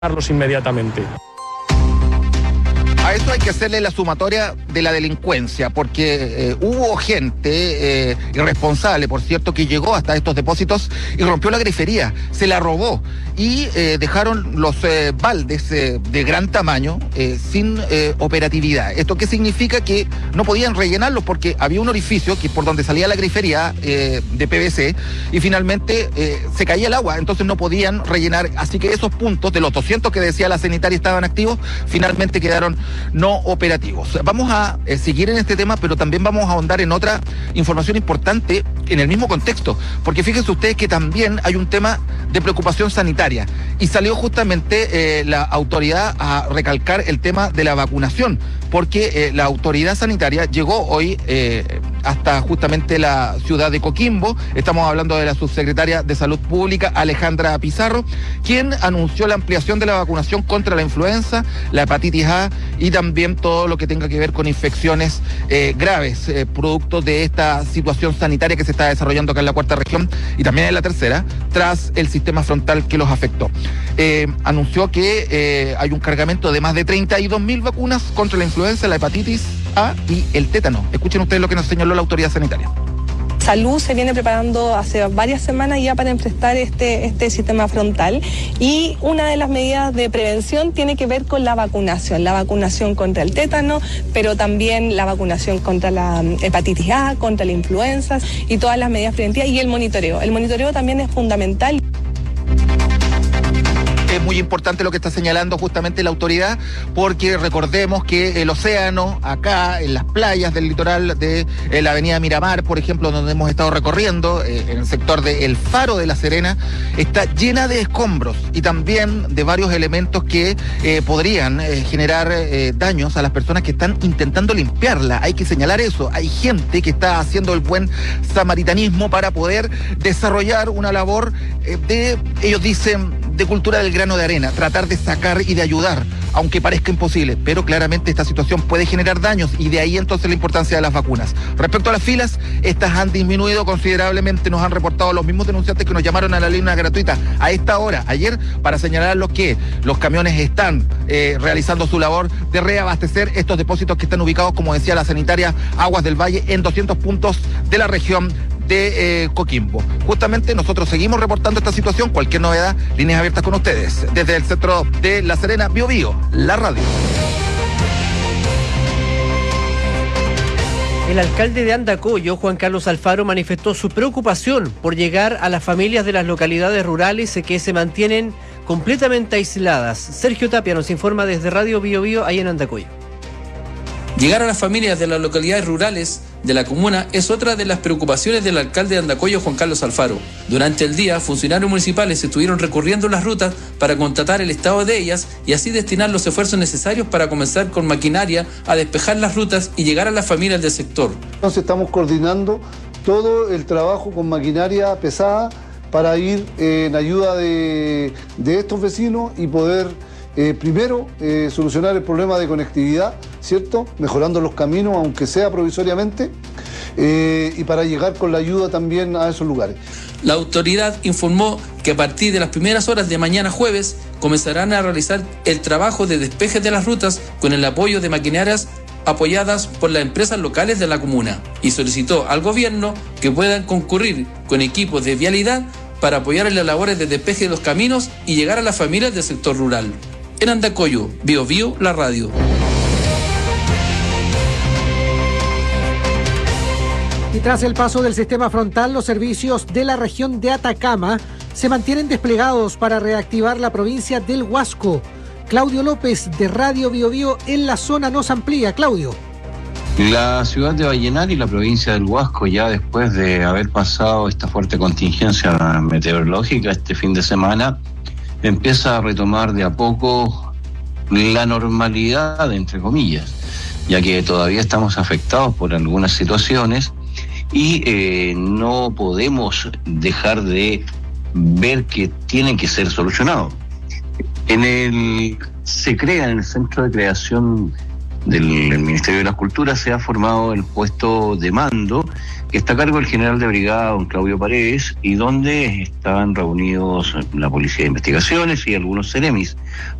inmediatamente. A eso hay que hacerle la sumatoria de la delincuencia, porque hubo gente irresponsable, por cierto, que llegó hasta estos depósitos y rompió la grifería, se la robó y dejaron los baldes de gran tamaño sin operatividad. ¿Esto qué significa? Que no podían rellenarlos porque había un orificio que por donde salía la grifería de PVC y finalmente se caía el agua, entonces no podían rellenar, así que esos puntos de los 200 que decía la sanitaria estaban activos, finalmente quedaron no operativos. Vamos a seguir en este tema, pero también vamos a ahondar en otra información importante en el mismo contexto, porque fíjense ustedes que también hay un tema de preocupación sanitaria y salió justamente la autoridad a recalcar el tema de la vacunación, porque la autoridad sanitaria llegó hoy hasta justamente la ciudad de Coquimbo. Estamos hablando de la subsecretaria de Salud Pública, Alejandra Pizarro, quien anunció la ampliación de la vacunación contra la influenza, la hepatitis A y también todo lo que tenga que ver con infecciones graves, producto de esta situación sanitaria que se está desarrollando acá en la cuarta región y también en la tercera, tras el sistema frontal que los afectó. Anunció que hay un cargamento de más de 32.000 vacunas contra la influenza, la hepatitis A y el tétano. Escuchen ustedes lo que nos señaló la autoridad sanitaria. Salud se viene preparando hace varias semanas ya para enfrentar este sistema frontal y una de las medidas de prevención tiene que ver con la vacunación contra el tétano, pero también la vacunación contra la hepatitis A, contra la influenza y todas las medidas preventivas y el monitoreo. El monitoreo también es fundamental. Es muy importante lo que está señalando justamente la autoridad, porque recordemos que el océano, acá en las playas del litoral de la avenida Miramar, por ejemplo, donde hemos estado recorriendo, en el sector del Faro de La Serena, está llena de escombros y también de varios elementos que podrían generar daños a las personas que están intentando limpiarla. Hay que señalar eso. Hay gente que está haciendo el buen samaritanismo para poder desarrollar una labor ellos dicen, de cultura del grano de arena, tratar de sacar y de ayudar, aunque parezca imposible, pero claramente esta situación puede generar daños y de ahí entonces la importancia de las vacunas. Respecto a las filas, estas han disminuido considerablemente, nos han reportado los mismos denunciantes que nos llamaron a la línea gratuita a esta hora, ayer, para señalarlos que los camiones están realizando su labor de reabastecer estos depósitos que están ubicados, como decía la sanitaria Aguas del Valle, en 200 puntos de la región de Coquimbo. Justamente nosotros seguimos reportando esta situación, cualquier novedad, líneas abiertas con ustedes, desde el centro de La Serena, Bio Bio, la radio. El alcalde de Andacollo, Juan Carlos Alfaro, manifestó su preocupación por llegar a las familias de las localidades rurales que se mantienen completamente aisladas. Sergio Tapia nos informa desde Radio Bio Bio, ahí en Andacollo. Llegar a las familias de las localidades rurales de la comuna es otra de las preocupaciones del alcalde de Andacollo, Juan Carlos Alfaro. Durante el día, funcionarios municipales estuvieron recorriendo las rutas para constatar el estado de ellas y así destinar los esfuerzos necesarios para comenzar con maquinaria a despejar las rutas y llegar a las familias del sector. Entonces estamos coordinando todo el trabajo con maquinaria pesada para ir en ayuda de estos vecinos y poder primero solucionar el problema de conectividad, ¿cierto? Mejorando los caminos, aunque sea provisoriamente, y para llegar con la ayuda también a esos lugares. La autoridad informó que a partir de las primeras horas de mañana jueves comenzarán a realizar el trabajo de despeje de las rutas con el apoyo de maquinarias apoyadas por las empresas locales de la comuna y solicitó al gobierno que puedan concurrir con equipos de vialidad para apoyar en las labores de despeje de los caminos y llegar a las familias del sector rural. En Andacollo, Bio Bio, la radio. Y tras el paso del sistema frontal, los servicios de la región de Atacama se mantienen desplegados para reactivar la provincia del Huasco. Claudio López, de Radio Bio Bio, en la zona nos amplía. Claudio. La ciudad de Vallenar y la provincia del Huasco, ya después de haber pasado esta fuerte contingencia meteorológica este fin de semana, empieza a retomar de a poco la normalidad, entre comillas, ya que todavía estamos afectados por algunas situaciones y no podemos dejar de ver que tienen que ser solucionados. Se crea en el Centro de Creación del Ministerio de las Culturas se ha formado el puesto de mando que está a cargo del general de brigada don Claudio Paredes y donde están reunidos la Policía de Investigaciones y algunos seremis